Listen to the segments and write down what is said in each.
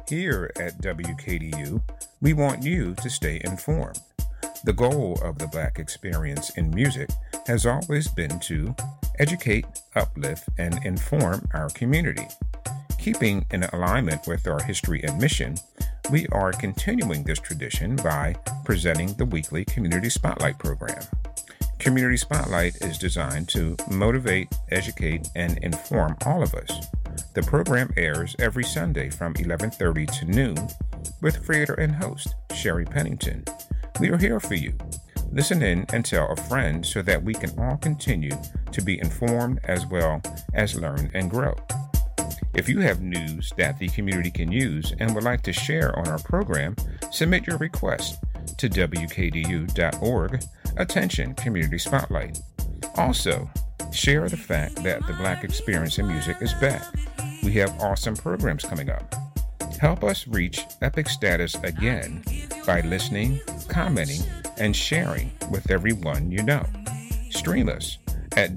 Here at WKDU, we want you to stay informed. The goal of the Black Experience in Music has always been to educate, uplift, and inform our community. Keeping in alignment with our history and mission, we are continuing this tradition by presenting the weekly Community Spotlight program. Community Spotlight is designed to motivate, educate, and inform all of us. The program airs every Sunday from 11:30 to noon with creator and host Sherry Pennington. We are here for you. Listen in and tell a friend so that we can all continue to be informed as well as learn and grow. If you have news that the community can use and would like to share on our program, submit your request to WKDU.org. Attention Community Spotlight. Also, share the fact that the Black Experience in Music is back. We have awesome programs coming up. Help us reach epic status again by listening, commenting, and sharing with everyone you know. Stream us at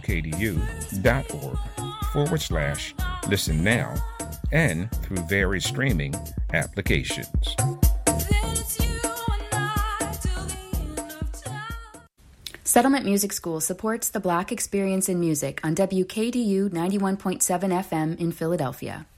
WKDU.org/listen now and through various streaming applications. Settlement Music School supports the Black Experience in Music on WKDU 91.7 FM in Philadelphia.